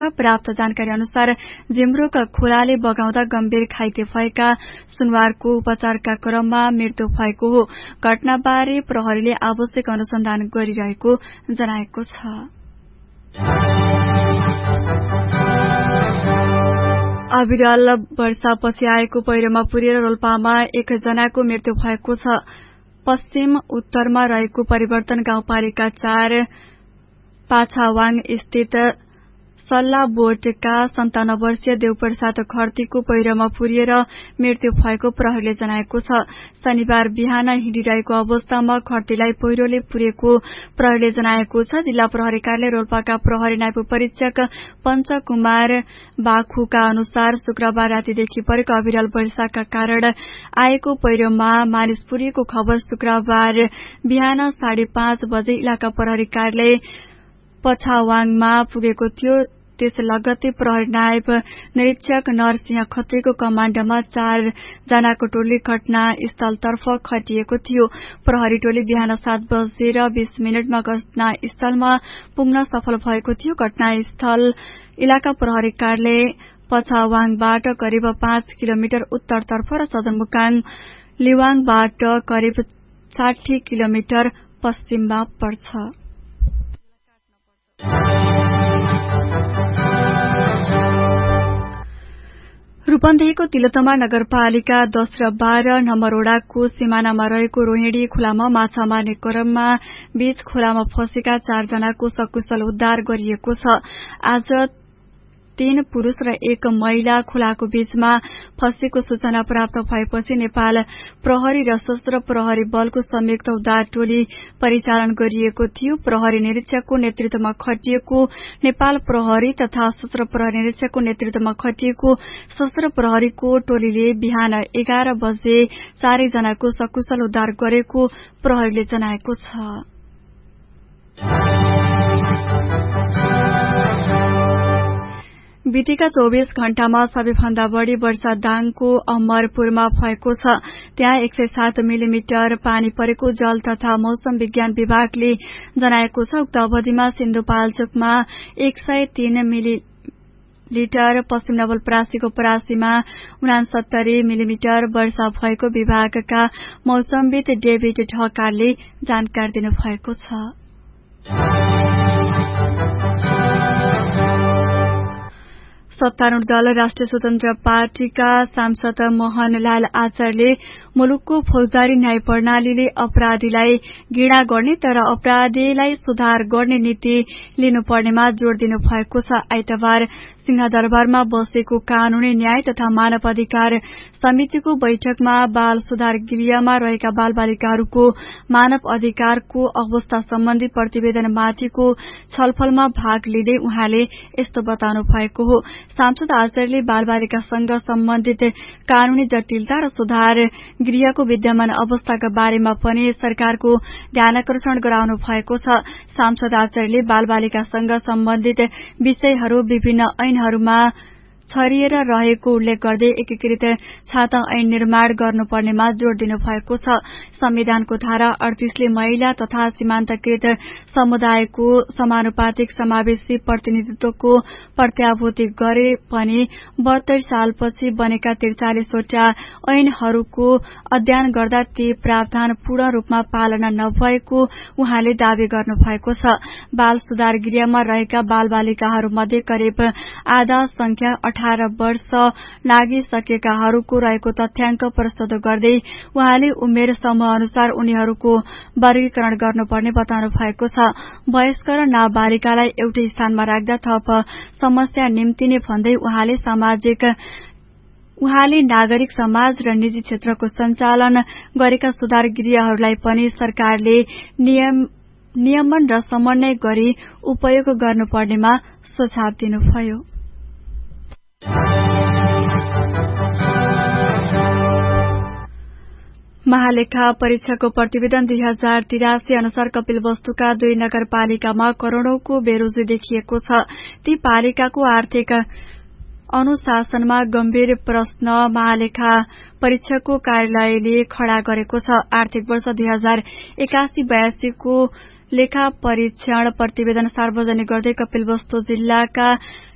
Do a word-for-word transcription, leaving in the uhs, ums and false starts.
प्राप्त जानकारी अनुसार जिम्रोक खोलाले बगाउँदा गम्भीर घाइते भएका सुनवारको उपचारका क्रममा मृत्यु भएको हो। घटनाबारे प्रहरीले आवश्यक अनुसन्धान गरिरहेको जनाएको छ। अविरल वर्षापछि आएको पहिरोमा पुरेर रोल्पामा एकजनाको मृत्यु भएको छ। पश्चिम उत्तरमा रहेको परिवर्तन गाउँपालिका चार पाछावाङ स्थित सल्ला बोटका सन्तानब्बे वर्षीय देवप्रसाद खर्तीको पहिरोमा पुरिएर मृत्यु भएको प्रहरीले जनाएको छ। शनिबार बिहान हिँडिरहेको अवस्थामा खर्तीलाई पहिरोले पुरेको प्रहरीले जनाएको छ। जिल्ला प्रहरी कार्यालय रोल्पाका प्रहरी नायब परीक्षक पञ्चकुमार बाखुका अनुसार शुक्रबार रातिदेखि परेको अविरल वर्षाका कारण आएको पहिरोमा मानिस पुरिएको खबर शुक्रबार बिहान साढे पाँच बजे इलाका प्रहरी कार्यालय पछावाङमा पुगेको थियो। त्यस लगत्तै प्रहरी नायब निरीक्षक नरसिंह खत्रीको कमाण्डमा चार जनाको टोली घटनास्थलतर्फ खटिएको थियो। प्रहरी टोली बिहान सात बजेर बीस मिनटमा घटनास्थलमा पुग्न सफल भएको थियो। घटनास्थल इलाका प्रहरी कार्यालय पछावाङबाट करिब पाँच किलोमिटर उत्तरतर्फ र सदरमुकाम लिवाङबाट करिब साठी किलोमिटर पश्चिममा पर्छ। रूपन्देहीको तिलोत्तमा नगरपालिका दश र बाह्र नम्बर वडाको सिमानामा रहेको रोहिणी खोलामा माछा मार्ने क्रममा बीच खोलामा फँसेका चारजनाको सकुशल उद्धार गरिएको छ। आज तीन पुरूष र एक महिला खोलाको बीचमा फँसेको सूचना प्राप्त भएपछि नेपाल प्रहरी र सशस्त्र प्रहरी बलको संयुक्त उद्धार टोली परिचालन गरिएको थियो। प्रहरी निरीक्षकको नेतृत्वमा खटिएको नेपाल प्रहरी तथा सशस्त्र प्रहरी निरीक्षकको नेतृत्वमा खटिएको सशस्त्र प्रहरीको टोलीले बिहान एघार बजे चारैजनाको सकुशल उद्धार गरेको प्रहरीले जनाएको छ। बितेका चौबीस घण्टामा सबैभन्दा बढ़ी वर्षा दाङको अमरपुरमा भएको छ। त्यहाँ एक सय सात मिलिमिटर पानी परेको जल तथा मौसम विज्ञान विभागले जनाएको छ। उक्त अवधिमा सिन्धुपाल्चोकमा एक सय तीन मिली लिटर, पश्चिम नवलपरासीको परासीमा उनासत्तरी मिलिमिटर वर्षा भएको विभागका मौसमविद डेभिड ढकालले जानकारी दिनुभएको छ। सत्तारूढ़ दल राष्ट्रिय स्वतन्त्र पार्टीका सांसद मोहनलाल आचार्यले मुलुकको फौजदारी न्याय प्रणालीले अपराधीलाई घृणा गर्ने तर अपराधीलाई सुधार गर्ने नीति लिनुपर्नेमा जोड़ दिनु भएको छ। आइतबार सिंहदरबारमा बसेको कानूनी न्याय तथा मानव अधिकार समितिको बैठकमा बाल सुधार गृहमा रहेका बाल बालिकाहरूको मानव अधिकारको अवस्था सम्बन्धी प्रतिवेदनमाथिको छलफलमा भाग लिँदै उहाँले यस्तो बताउनु भएको हो। सांसद आचार्यले बाल बालिकासँग सम्बन्धित कानूनी जटिलता र सुधार गृहको विद्यमान अवस्थाका बारेमा पनि सरकारको ध्यानाकर्षण गराउनु भएको छ। सांसद आचार्यले बाल बालिकासँग सम्बन्धित विषयहरू विभिन्न ऐनहरूमा छरिएर रहेको उल्लेख गर्दै एकीकृत छाता ऐन निर्माण गर्नुपर्नेमा जोड़ दिनु भएको छ। संविधानको धारा अडतीसले महिला तथा सीमान्तकृत समुदायको समानुपातिक समावेशी प्रतिनिधित्वको प्रत्याभूति गरे पनि बहत्तर सालपछि बनेका त्रिचालिसवटा ऐनहरूको अध्ययन गर्दा ती प्रावधान पूर्ण रूपमा पालना नभएको उहाँले दावी गर्नु भएको छ। बाल सुधार गृहमा रहेका बाल बालिकाहरूमध्ये करिब आधा संख्या अठार वर्ष नागिसकेकाहरूको रहेको तथ्याङ्क प्रस्तुत गर्दै उहाँले उमेर समूह अनुसार उनीहरूको वर्गीकरण गर्नुपर्ने बताउनु भएको छ। वयस्क र नाबालिकालाई एउटै स्थानमा राख्दा थप समस्या निम्तिने भन्दै उहाँले सामाजिक उहाँले नागरिक समाज र निजी क्षेत्रको सञ्चालन गरेका सुधार गृहहरूलाई पनि सरकारले नियम नियमन र समन्वय गरी उपयोग गर्नुपर्नेमा सुझाव दिनुभयो। महालेखा परीक्षाको प्रतिवेदन दुई हजार तिरासी अनुसार कपिलवस्तुका दुई नगरपालिकामा करोड़ौंको बेरोजी देखिएको छ। ती पालिकाको आर्थिक अनुशासनमा गम्भीर प्रश्न महालेखा परीक्षकको कार्यालयले खड़ा गरेको छ। आर्थिक वर्ष दुई हजार एकासी बयासीको लेखा परीक्षण प्रतिवेदन सार्वजनिक गर्दै कपिलवस्तु जिल्लाका